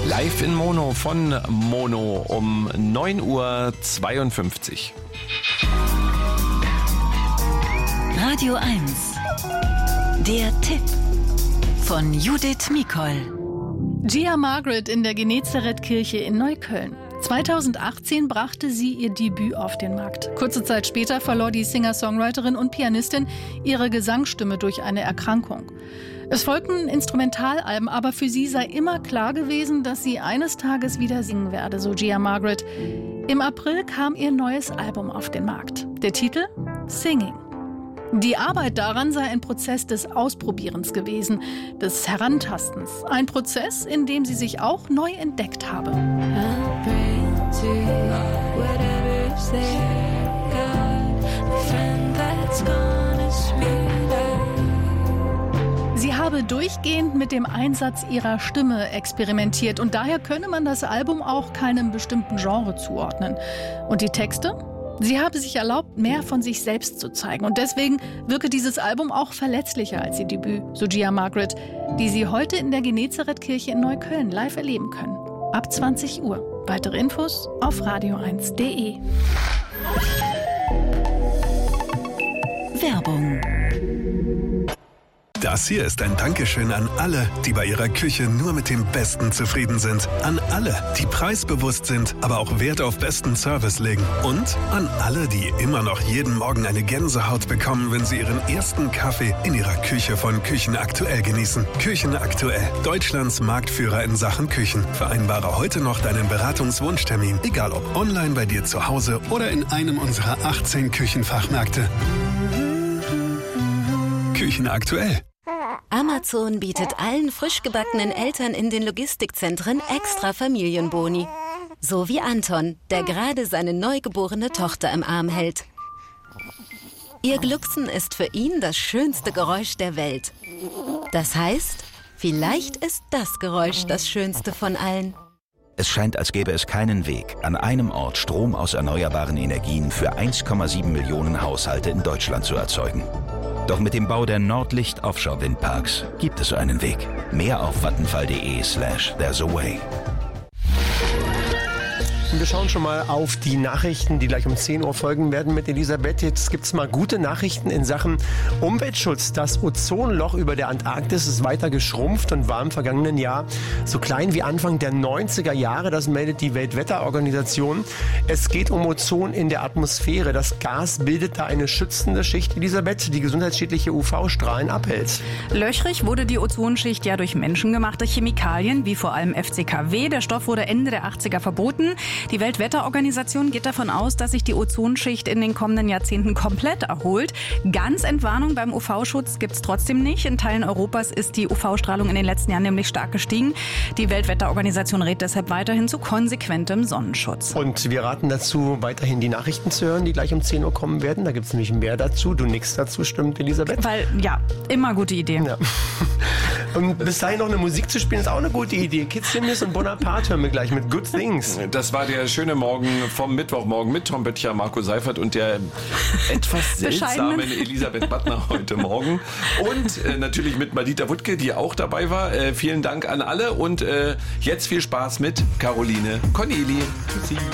Live in Mono von Mono um 9:52 Uhr. Radio 1. Der Tipp von Judith Mikol. Gia Margaret in der Genezareth-Kirche in Neukölln. 2018 brachte sie ihr Debüt auf den Markt. Kurze Zeit später verlor die Singer-Songwriterin und Pianistin ihre Gesangsstimme durch eine Erkrankung. Es folgten Instrumentalalben, aber für sie sei immer klar gewesen, dass sie eines Tages wieder singen werde, so Gia Margaret. Im April kam ihr neues Album auf den Markt. Der Titel? Singing. Die Arbeit daran sei ein Prozess des Ausprobierens gewesen, des Herantastens. Ein Prozess, in dem sie sich auch neu entdeckt habe. Sie habe durchgehend mit dem Einsatz ihrer Stimme experimentiert und daher könne man das Album auch keinem bestimmten Genre zuordnen. Und die Texte? Sie habe sich erlaubt, mehr von sich selbst zu zeigen. Und deswegen wirke dieses Album auch verletzlicher als ihr Debüt, so Gia Margaret, die Sie heute in der Genezareth-Kirche in Neukölln live erleben können. Ab 20 Uhr. Weitere Infos auf radio1.de. Werbung. Das hier ist ein Dankeschön an alle, die bei ihrer Küche nur mit dem Besten zufrieden sind. An alle, die preisbewusst sind, aber auch Wert auf besten Service legen. Und an alle, die immer noch jeden Morgen eine Gänsehaut bekommen, wenn sie ihren ersten Kaffee in ihrer Küche von Küchenaktuell genießen. Küchenaktuell, Deutschlands Marktführer in Sachen Küchen. Vereinbare heute noch deinen Beratungswunschtermin, egal ob online bei dir zu Hause oder in einem unserer 18 Küchenfachmärkte. Küchenaktuell. Amazon bietet allen frisch gebackenen Eltern in den Logistikzentren extra Familienboni. So wie Anton, der gerade seine neugeborene Tochter im Arm hält. Ihr Glucksen ist für ihn das schönste Geräusch der Welt. Das heißt, vielleicht ist das Geräusch das schönste von allen. Es scheint, als gäbe es keinen Weg, an einem Ort Strom aus erneuerbaren Energien für 1,7 Millionen Haushalte in Deutschland zu erzeugen. Doch mit dem Bau der Nordlicht Offshore Windparks gibt es so einen Weg. Mehr auf vattenfall.de/there's a way. Wir schauen schon mal auf die Nachrichten, die gleich um 10 Uhr folgen werden mit Elisabeth. Jetzt gibt es mal gute Nachrichten in Sachen Umweltschutz. Das Ozonloch über der Antarktis ist weiter geschrumpft und war im vergangenen Jahr so klein wie Anfang der 90er Jahre. Das meldet die Weltwetterorganisation. Es geht um Ozon in der Atmosphäre. Das Gas bildet da eine schützende Schicht, Elisabeth, die gesundheitsschädliche UV-Strahlen abhält. Löchrig wurde die Ozonschicht ja durch menschengemachte Chemikalien, wie vor allem FCKW. Der Stoff wurde Ende der 80er verboten. Die Weltwetterorganisation geht davon aus, dass sich die Ozonschicht in den kommenden Jahrzehnten komplett erholt. Ganz Entwarnung beim UV-Schutz gibt es trotzdem nicht. In Teilen Europas ist die UV-Strahlung in den letzten Jahren nämlich stark gestiegen. Die Weltwetterorganisation rät deshalb weiterhin zu konsequentem Sonnenschutz. Und wir raten dazu, weiterhin die Nachrichten zu hören, die gleich um 10 Uhr kommen werden. Da gibt es nämlich mehr dazu. Du nickst dazu, stimmt, Elisabeth? Weil, ja, immer gute Idee. Ja. Und bis dahin noch eine Musik zu spielen, ist auch eine gute Idee. Kids Simis und Bonaparte hören wir gleich mit Good Things. Das war der schöne Morgen vom Mittwochmorgen mit Tom Böttcher, Marco Seifert und der etwas seltsamen Elisabeth Battner heute Morgen. Und natürlich mit Madita Wuttke, die auch dabei war. Vielen Dank an alle und jetzt viel Spaß mit Caroline Corneli. Tschüssi.